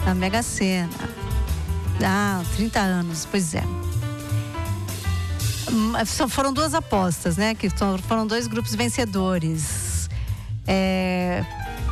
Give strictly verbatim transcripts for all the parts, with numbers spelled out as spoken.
da Mega Sena. Ah, trinta anos, pois é. Só foram duas apostas, né? Que foram dois grupos vencedores. É,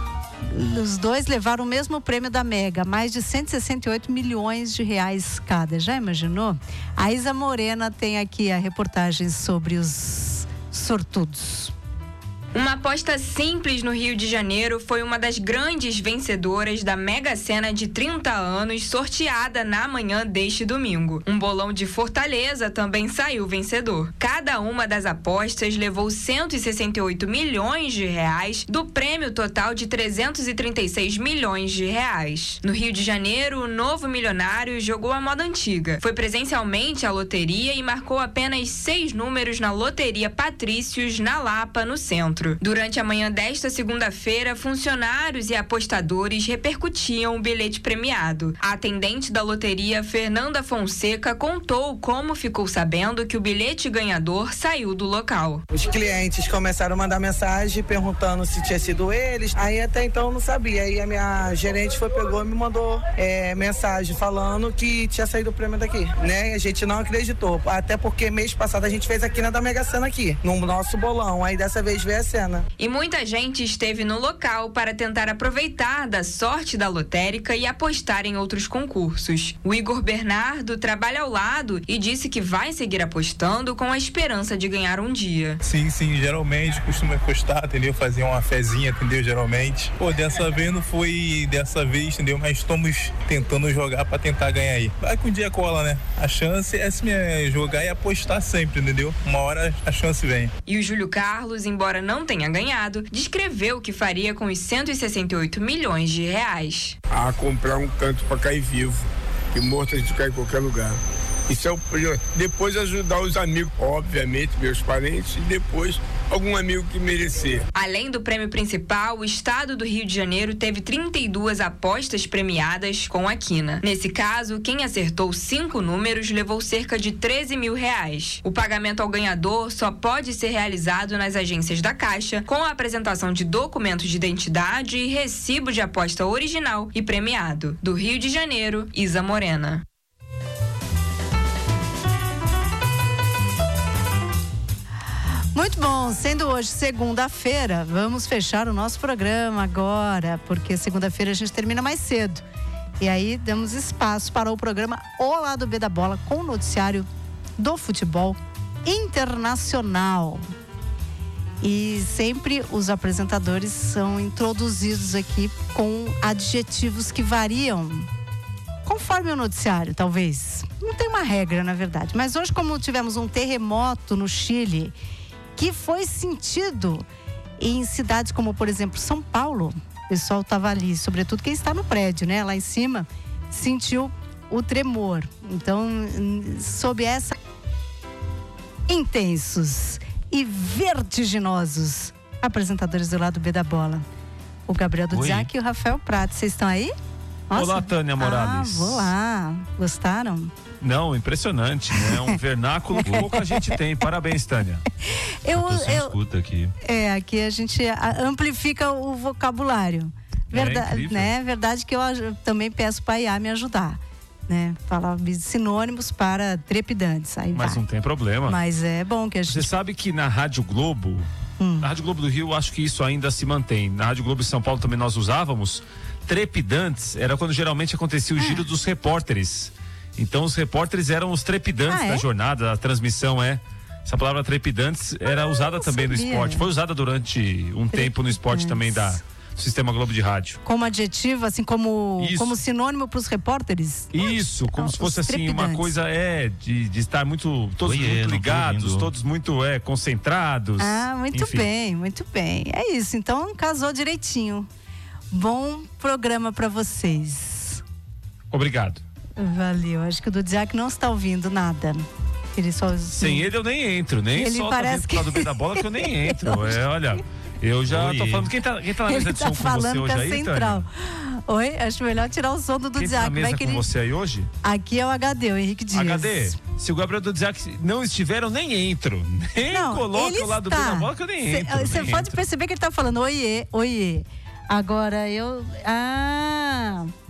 os dois levaram o mesmo prêmio da Mega, mais de cento e sessenta e oito milhões de reais cada. Já imaginou? A Isa Morena tem aqui a reportagem sobre os sortudos. Uma aposta simples no Rio de Janeiro foi uma das grandes vencedoras da Mega Sena de trinta anos, sorteada na manhã deste domingo. Um bolão de Fortaleza também saiu vencedor. Cada uma das apostas levou cento e sessenta e oito milhões de reais do prêmio total de trezentos e trinta e seis milhões de reais. No Rio de Janeiro, o novo milionário jogou a moda antiga. Foi presencialmente à loteria e marcou apenas seis números na Loteria Patrícios, na Lapa, no centro. Durante a manhã desta segunda-feira, funcionários e apostadores repercutiam o bilhete premiado. A atendente da loteria, Fernanda Fonseca, contou como ficou sabendo que o bilhete ganhador saiu do local. Os clientes começaram a mandar mensagem perguntando se tinha sido eles. Aí até então eu não sabia. Aí a minha gerente foi, pegou e me mandou é, mensagem falando que tinha saído o prêmio daqui, né? E a gente não acreditou. Até porque mês passado a gente fez aqui na da Mega Sena aqui, no nosso bolão. Aí dessa vez veio a cena. E muita gente esteve no local para tentar aproveitar da sorte da lotérica e apostar em outros concursos. O Igor Bernardo trabalha ao lado e disse que vai seguir apostando com a esperança de ganhar um dia. Sim, sim, geralmente costumo apostar, entendeu? Fazer uma fezinha, entendeu? Geralmente. Pô, dessa vez não foi dessa vez, entendeu? Mas estamos tentando jogar para tentar ganhar aí. Vai que um dia cola, né? A chance é assim, é jogar e apostar sempre, entendeu? Uma hora a chance vem. E o Júlio Carlos, embora não tenha ganhado, descreveu o que faria com os cento e sessenta e oito milhões de reais. Ah, comprar um canto para cair vivo, que morto a gente cai em qualquer lugar. Isso é o primeiro. Depois ajudar os amigos, obviamente, meus parentes, e depois algum amigo que merecer. Além do prêmio principal, o estado do Rio de Janeiro teve trinta e duas apostas premiadas com a quina. Nesse caso, quem acertou cinco números levou cerca de treze mil reais. O pagamento ao ganhador só pode ser realizado nas agências da Caixa, com a apresentação de documentos de identidade e recibo de aposta original e premiado. Do Rio de Janeiro, Isa Morena. Muito bom, sendo hoje segunda-feira, vamos fechar o nosso programa agora, porque segunda-feira a gente termina mais cedo. E aí damos espaço para o programa O Lado B da Bola, com o noticiário do futebol internacional. E sempre os apresentadores são introduzidos aqui com adjetivos que variam conforme o noticiário, talvez. Não tem uma regra, na verdade. Mas hoje, como tivemos um terremoto no Chile, que foi sentido em cidades como, por exemplo, São Paulo. O pessoal estava ali, sobretudo quem está no prédio, né? Lá em cima, sentiu o tremor. Então, sob essa intensos e vertiginosos apresentadores do Lado B da bola, o Gabriel Dudziak e o Rafael Prats, vocês estão aí? Nossa. Olá, Tânia Morales. Ah, vou lá. Gostaram? Não, impressionante, né? É um vernáculo que pouca gente tem. Parabéns, Tânia. Eu, eu escuta aqui. É, aqui a gente amplifica o vocabulário. Verdade, é né? Verdade que eu também peço para a I A me ajudar, né? Falar sinônimos para trepidantes. Aí Mas vai. não tem problema. Mas é bom que a gente... Você sabe que na Rádio Globo, hum. na Rádio Globo do Rio, acho que isso ainda se mantém. Na Rádio Globo de São Paulo também nós usávamos. Trepidantes era quando geralmente acontecia o ah. giro dos repórteres. Então os repórteres eram os trepidantes ah, é? da jornada, da transmissão, é. Essa palavra trepidantes era ah, usada também sabia. no esporte. Foi usada durante um tempo no esporte também da do Sistema Globo de Rádio. Como adjetivo, assim, como, como sinônimo para os repórteres? Isso, como ah, se fosse assim, uma coisa é de, de estar muito, todos Oiê, muito ligados, todos muito é, concentrados. Ah, muito enfim. bem, muito bem. É isso, então casou direitinho. Bom programa para vocês. Obrigado. Valeu, acho que o Dudziak não está ouvindo nada. Ele só... Sem ele eu nem entro, nem ele só parece tá que... do B da bola que eu nem entro. É, olha, eu já Oi. tô falando, quem tá, quem tá na mesa de tá som com você hoje aí, central. Tânia? Oi, acho melhor tirar o som do Dudziak. Quem tá na mesa que com ele... você aí hoje? Aqui é o H D, o Henrique Dias. H D, se o Gabriel Dudziak não estiver, eu nem entro. Nem não, coloca o lado do B da bola que eu nem entro. Você pode entro. perceber que ele tá falando oiê, oiê. Agora eu... Ah...